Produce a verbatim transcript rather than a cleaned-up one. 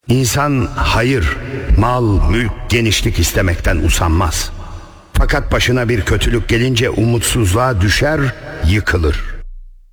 İnsan hayır, mal, mülk, genişlik istemekten usanmaz. Fakat başına bir kötülük gelince umutsuzluğa düşer, yıkılır.